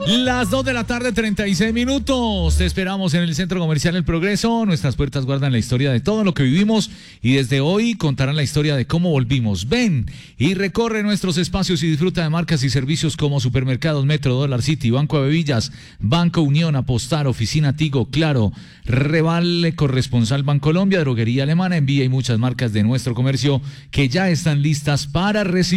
Las 2 de la tarde, 36 minutos. Te esperamos en el Centro Comercial El Progreso. Nuestras puertas guardan la historia de todo lo que vivimos y desde hoy contarán la historia de cómo volvimos. Ven y recorre nuestros espacios y disfruta de marcas y servicios como Supermercados Metro, Dollar City, Banco de Bevillas, Banco Unión, Apostar, Oficina Tigo, Claro, Revale, Corresponsal Bancolombia, Droguería Alemana, Envía y muchas marcas de nuestro comercio que ya están listas para recibir.